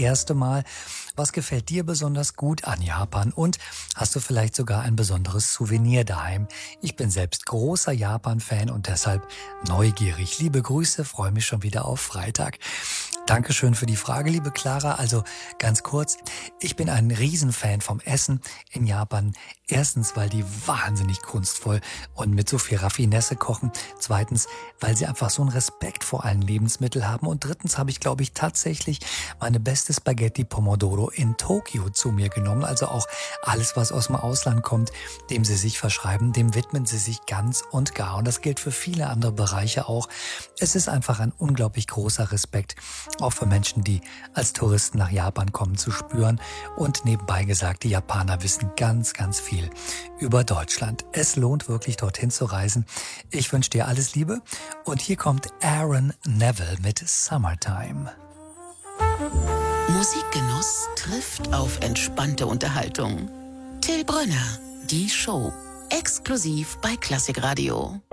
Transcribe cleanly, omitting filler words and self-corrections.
erste Mal? Was gefällt dir besonders gut an Japan? Und hast du vielleicht sogar ein besonderes Souvenir daheim? Ich bin selbst großer Japan-Fan und deshalb neugierig. Liebe Grüße, freue mich schon wieder auf Freitag. Dankeschön für die Frage, liebe Clara. Also ganz kurz, ich bin ein Riesenfan vom Essen in Japan. Erstens, weil die wahnsinnig kunstvoll und mit so viel Raffinesse kochen. Zweitens, weil sie einfach so einen Respekt vor allen Lebensmitteln haben. Und drittens habe ich, glaube ich, tatsächlich meine beste Spaghetti Pomodoro in Tokio zu mir genommen. Also auch alles, was aus dem Ausland kommt, dem sie sich verschreiben, dem widmen sie sich ganz und gar. Und das gilt für viele andere Bereiche auch. Es ist einfach ein unglaublich großer Respekt, auch für Menschen, die als Touristen nach Japan kommen, zu spüren. Und nebenbei gesagt, die Japaner wissen ganz, ganz viel über Deutschland. Es lohnt wirklich, dorthin zu reisen. Ich wünsche dir alles Liebe. Und hier kommt Aaron Neville mit Summertime. Musikgenuss trifft auf entspannte Unterhaltung. Till Brönner, die Show. Exklusiv bei Klassikradio.